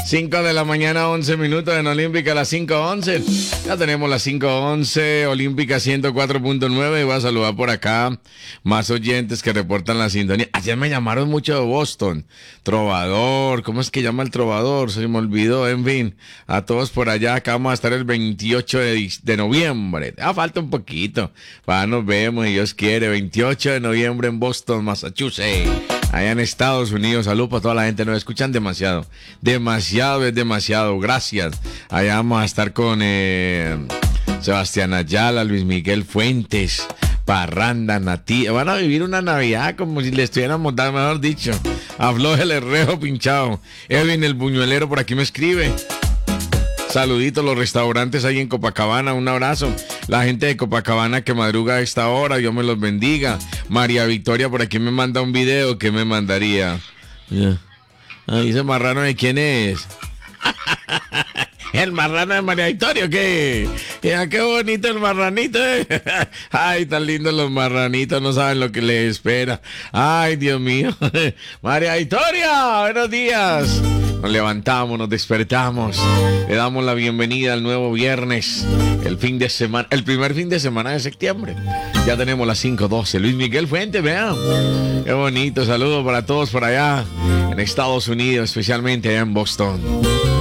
5 de la mañana, 11 minutos en Olímpica, las 5:11. Ya tenemos las 5:11, Olímpica 104.9. Voy a saludar por acá más oyentes que reportan la sintonía. Ayer me llamaron mucho de Boston. Trovador, ¿cómo es que llama el trovador? Se me olvidó, en fin. A todos por allá, acá vamos a estar el 28 de noviembre. Falta un poquito. Nos vemos, si Dios quiere. 28 de noviembre en Boston, Massachusetts. Allá en Estados Unidos. Salud para toda la gente. Nos escuchan demasiado. Demasiado es demasiado. Gracias. Allá vamos a estar con Sebastián Ayala, Luis Miguel Fuentes, Parranda, Nati. Van a vivir una Navidad como si le estuviéramos dando, mejor dicho. Afloje el herrero pinchado. Edwin el Buñuelero por aquí me escribe. Saluditos los restaurantes ahí en Copacabana, un abrazo. La gente de Copacabana que madruga a esta hora, Dios me los bendiga. María Victoria por aquí me manda un video que me mandaría. Dice marrano, ¿de quién es? El marrano de María Victoria, ¿qué? Mira, qué bonito el marranito, Ay, tan lindos los marranitos, no saben lo que les espera. Ay, Dios mío. María Victoria, buenos días. Nos levantamos, nos despertamos, le damos la bienvenida al nuevo viernes, el fin de semana, el primer fin de semana de septiembre. Ya tenemos las 5:12. Luis Miguel Fuentes, vean. Qué bonito, saludos para todos por allá en Estados Unidos, especialmente allá en Boston.